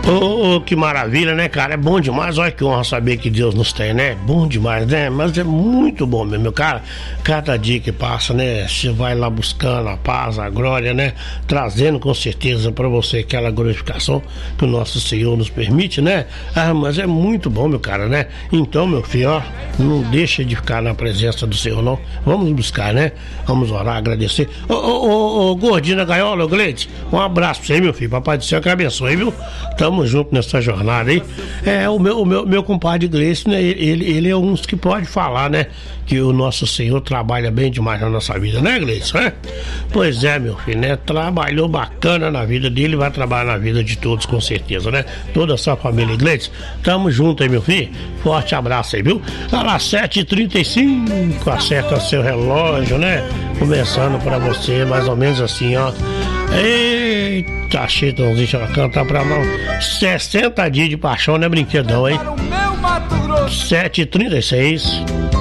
Oh, que maravilha, né, cara? É bom demais. Olha que honra saber que Deus nos tem, né? Bom demais, né? Mas é muito bom mesmo, meu cara. Cada dia que passa, né? Você vai lá buscando a paz, a glória, né? Trazendo com certeza pra você aquela glorificação que o nosso Senhor nos permite, né? Ah, mas é muito bom, meu cara, né? Então, meu filho, ó, não deixa de ficar na presença do Senhor, não. Vamos buscar, né? Vamos orar, agradecer. Ô, Gordinho da Gaiola, ô Gleide, um abraço pra você, meu filho. Papai do céu que abençoe, viu? Tamo junto nessa jornada aí. O meu compadre Gleice, né? Ele é um dos que pode falar, né? Que o nosso Senhor trabalha bem demais na nossa vida, né, Gleice? Né? Pois é, meu filho, né? Trabalhou bacana na vida dele, vai trabalhar na vida de todos, com certeza, né? Toda a sua família Gleice. Tamo junto aí, meu filho. Forte abraço aí, viu? Olha lá, 7h35, acerta seu relógio, né? Começando pra você, mais ou menos assim, ó. Eita, Chitãozinho, deixa eu cantar pra nós. 60 dias de paixão, não é brinquedão, hein? 7h36.